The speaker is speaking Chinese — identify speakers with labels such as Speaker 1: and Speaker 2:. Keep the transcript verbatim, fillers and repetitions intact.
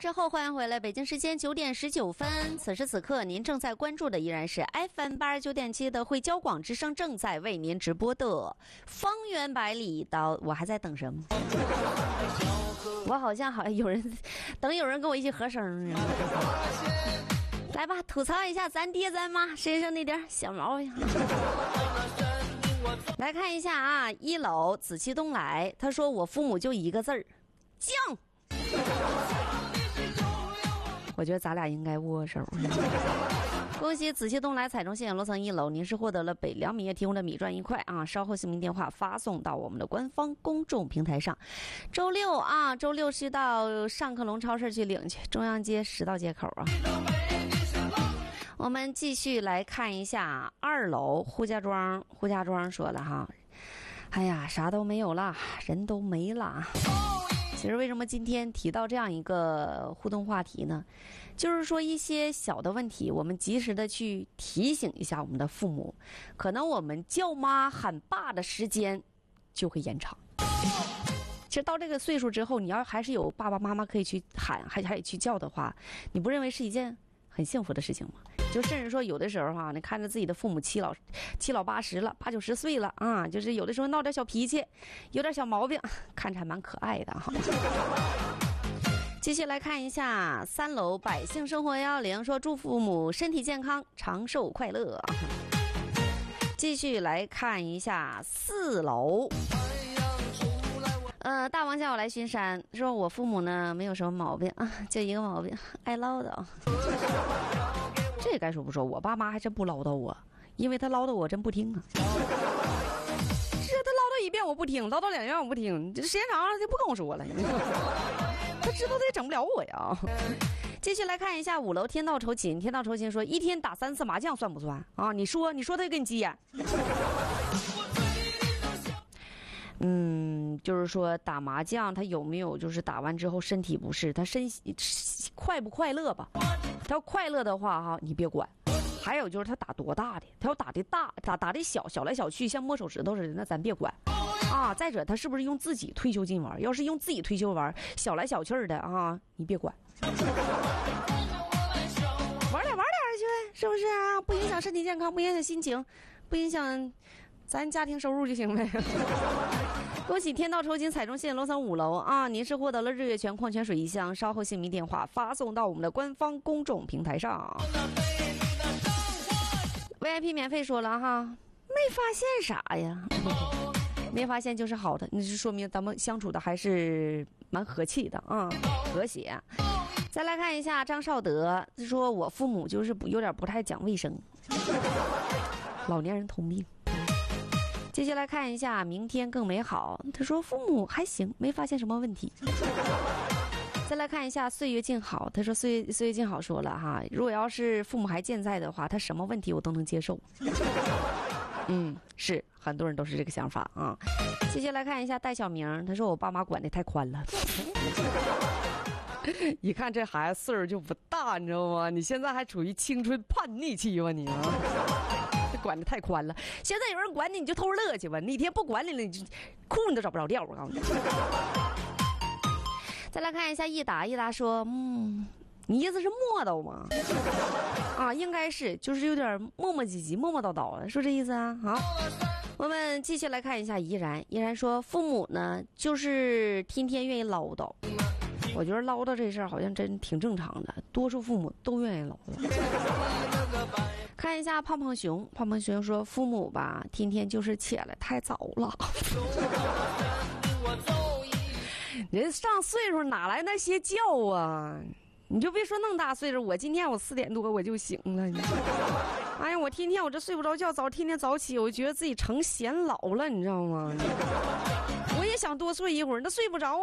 Speaker 1: 之后欢迎回来，北京时间九点十九分。此时此刻，您正在关注的依然是 F M 八十九点七的汇交广之声正在为您直播的方圆百里到。我还在等什么？我好像好像有人等有人跟我一起和声。来吧，吐槽一下咱爹咱妈身上那点小毛病。来看一下啊，一楼紫气东来，他说我父母就一个字儿，犟。我觉得咱俩应该握手。恭喜紫气东来彩中现楼层一楼，您是获得了北粮米业提供的米赚一块啊！稍后姓名电话发送到我们的官方公众平台上。周六啊，周六是到上客隆超市去领去，中央街十道街口啊。我们继续来看一下二楼胡家庄，胡家庄说了哈，哎呀，啥都没有了，人都没了。其实为什么今天提到这样一个互动话题呢？就是说一些小的问题，我们及时的去提醒一下我们的父母，可能我们叫妈喊爸的时间就会延长。其实到这个岁数之后，你要还是有爸爸妈妈可以去喊，还还去叫的话，你不认为是一件很幸福的事情吗？就甚至说有的时候哈、啊，你看着自己的父母七老七老八十了，八九十岁了啊，就是有的时候闹点小脾气，有点小毛病，看着还蛮可爱的哈。继续来看一下三楼百姓生活幺幺零说祝父母身体健康，长寿快乐。继续来看一下四楼。呃，大王叫我来巡山，说我父母呢没有什么毛病啊，就一个毛病，爱唠叨。这该说不说，我爸妈还真不唠叨我，因为他唠叨我真不听啊。是他唠叨一遍我不听，唠叨两遍我不听，这时间长了就不跟我说了。他知道他也整不了我呀。继续来看一下五楼天道酬勤，天道酬勤说一天打三次麻将算不算啊？你说你说他就给你急眼。嗯，就是说打麻将他有没有就是打完之后身体不适，他身快不快乐吧？他要快乐的话哈，你别管。还有就是他打多大的，他要打的大打打的小小来小去像摸手指头似的，那咱别管啊。再者他是不是用自己退休金玩？要是用自己退休玩小来小去的啊，你别管。玩点玩点去，是不是啊？不影响身体健康，不影响心情，不影响咱家庭收入就行呗。恭喜天道酬勤彩中县楼层五楼啊！您是获得了日月泉矿泉水一箱，稍后姓名电话发送到我们的官方公众平台上。V I P 免费说了哈，没发现啥呀？没发现就是好的，那就说明咱们相处的还是蛮和气的啊，和谐。再来看一下张少德，说我父母就是不有点不太讲卫生，老年人通病。接下来看一下明天更美好，他说父母还行，没发现什么问题。再来看一下岁月静好，他说岁岁月静好说了哈，如果要是父母还健在的话，他什么问题我都能接受。嗯，是很多人都是这个想法啊。接下来看一下戴小明，他说我爸妈管得太宽了。一看这孩子岁数就不大，你知道吗？你现在还处于青春叛逆期吧你啊？管得太宽了，现在有人管你你就偷乐去吧，哪天不管你了你就裤你都找不着调，我告诉你。再来看一下益达，益达说嗯，你意思是磨叨吗？啊，应该是就是有点磨磨唧唧磨磨叨叨的，说这意思啊。好，我们继续来看一下怡然，怡然说父母呢就是天天愿意唠叨，我觉得唠叨这事儿好像真挺正常的，多数父母都愿意唠叨。看一下胖胖熊，胖胖熊说父母吧天天就是起来太早了。人上岁数哪来那些觉啊？你就别说那么大岁数，我今天我四点多我就醒了。哎呀，我天天我这睡不着觉，早天天早起，我觉得自己成显老了，你知道吗？我也想多睡一会儿，那睡不着